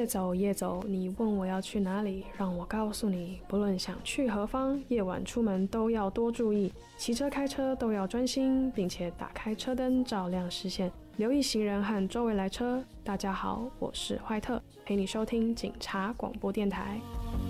走夜走，你问我要去哪里，让我告诉你，不论想去何方，夜晚出门都要多注意，骑车开车都要专心，并且打开车灯照亮视线，留意行人和周围来车。大家好，我是坏特，陪你收听警察广播电台。